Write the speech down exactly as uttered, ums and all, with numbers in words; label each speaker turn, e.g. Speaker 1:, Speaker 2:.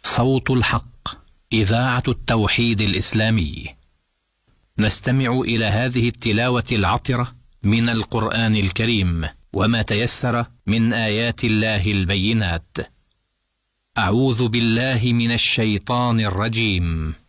Speaker 1: صوت الحق، إذاعة التوحيد الإسلامي. نستمع إلى هذه التلاوة العطرة من القرآن الكريم وما تيسر من آيات الله البينات. أعوذ بالله من الشيطان الرجيم.